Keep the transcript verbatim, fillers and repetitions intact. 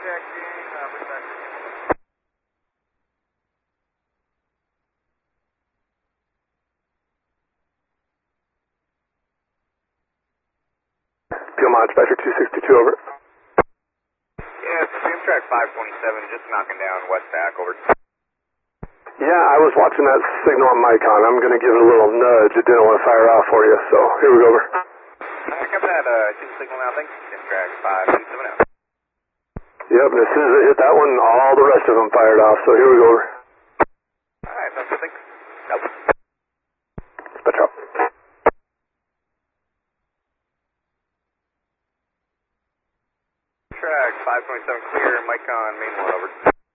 checking, uh, perspective. Piedmont Dispatcher two sixty-two, over. Yeah, it's Amtrak five twenty-seven, just knocking down West Pack, over. Yeah, I was watching that signal on Micon. I'm going to give it a little nudge. It didn't want to fire off for you, so here we go, over. I got that uh, two signal now, thanks. Amtrak five twenty-seven out. Yep, and as soon as it hit that one, all the rest of them fired off, so here we go, over. Alright, that's good, thanks. Nope. Dispatch out. Amtrak five twenty-seven clear, Micon main one, over.